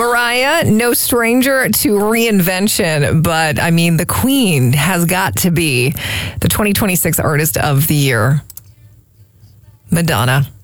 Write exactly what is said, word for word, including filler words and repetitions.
Mariah, no stranger to reinvention, but I mean, the Queen has got to be the twenty twenty-six Artist of the Year. Madonna.